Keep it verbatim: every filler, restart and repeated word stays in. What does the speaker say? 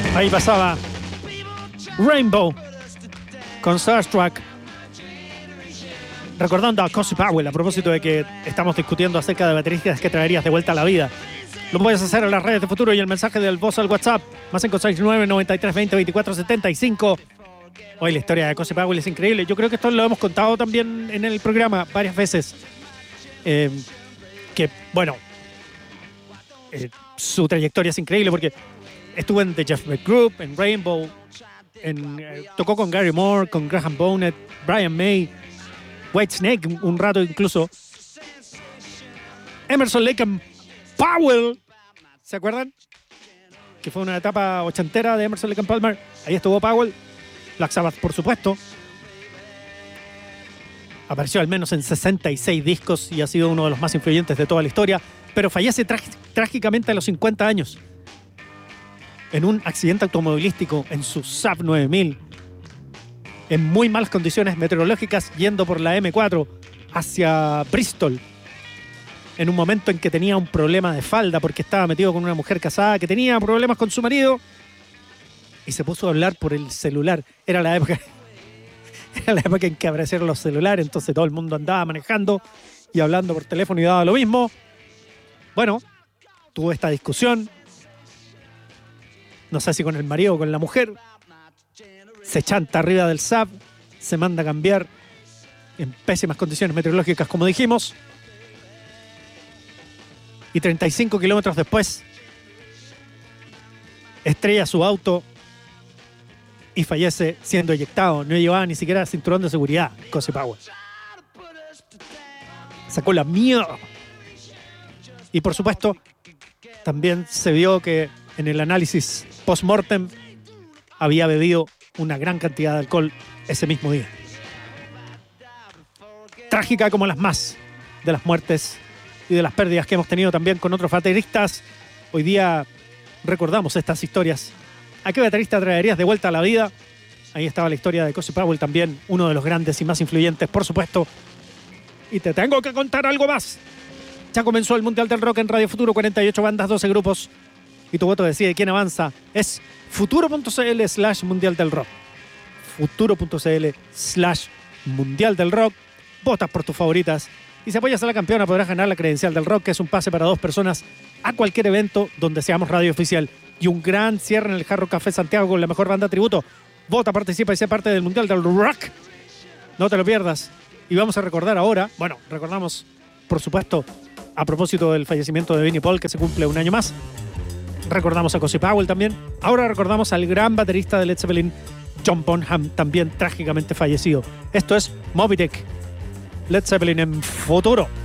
Ahí pasaba Rainbow con Starstruck, recordando a Cozy Powell a propósito de que estamos discutiendo acerca de bateristas que traerías de vuelta a la vida. Lo puedes hacer en las redes de Futuro y el mensaje del voz al WhatsApp más cinco seis nueve, noventa y tres, veinte, veinticuatro setenta y cinco. Hoy la historia de Cozy Powell es increíble. Yo creo que esto lo hemos contado también en el programa varias veces. Eh, que, bueno, eh, su trayectoria es increíble porque estuvo en The Jeff Beck Group, en Rainbow, en, eh, tocó con Gary Moore, con Graham Bonnet, Brian May, Whitesnake un, un rato incluso. Emerson Lake and Powell, ¿se acuerdan? Que fue una etapa ochentera de Emerson Lake and Palmer. Ahí estuvo Powell. Black Sabbath, por supuesto. Apareció al menos en sesenta y seis discos y ha sido uno de los más influyentes de toda la historia, pero fallece trágicamente a los cincuenta años en un accidente automovilístico en su Saab nueve mil, en muy malas condiciones meteorológicas, yendo por la eme cuatro hacia Bristol, en un momento en que tenía un problema de falda porque estaba metido con una mujer casada que tenía problemas con su marido y se puso a hablar por el celular. Era la época, era la época en que aparecieron los celulares, entonces todo el mundo andaba manejando y hablando por teléfono y daba lo mismo. Bueno, tuvo esta discusión, no sé si con el marido o con la mujer, se chanta arriba del Saab, se manda a cambiar en pésimas condiciones meteorológicas, como dijimos, y treinta y cinco kilómetros después estrella su auto y fallece siendo eyectado. No llevaba ni siquiera cinturón de seguridad, Cozy Powell. Sacó la mierda. Y por supuesto, también se vio que en el análisis post-mortem había bebido una gran cantidad de alcohol ese mismo día. Trágica como las más de las muertes y de las pérdidas que hemos tenido también con otros bateristas. Hoy día recordamos estas historias. ¿A qué baterista traerías de vuelta a la vida? Ahí estaba la historia de Cozy Powell también, uno de los grandes y más influyentes, por supuesto. Y te tengo que contar algo más. Ya comenzó el Mundial del Rock en Radio Futuro, cuarenta y ocho bandas, doce grupos. Y tu voto decide quién avanza. Es futuro.cl slash Mundial del Rock. Futuro.cl slash Mundial del Rock. Votas por tus favoritas. Y si apoyas a la campeona podrás ganar la credencial del rock, que es un pase para dos personas a cualquier evento donde seamos radio oficial. Y un gran cierre en el Hard Rock Café Santiago con la mejor banda tributo. Vota, participa y sé parte del Mundial del Rock. No te lo pierdas. Y vamos a recordar ahora, bueno, recordamos, por supuesto, a propósito del fallecimiento de Vinnie Paul, que se cumple un año más. Recordamos a Cozy Powell también. Ahora recordamos al gran baterista de Led Zeppelin, John Bonham, también trágicamente fallecido. Esto es Moby Dick. Led Zeppelin en Futuro.